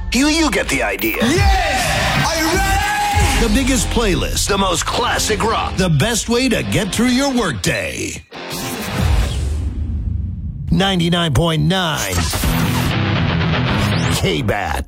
You get the idea. Yes! Are you ready? The biggest playlist, the most classic rock, the best way to get through your workday. 99.9 K-Bat.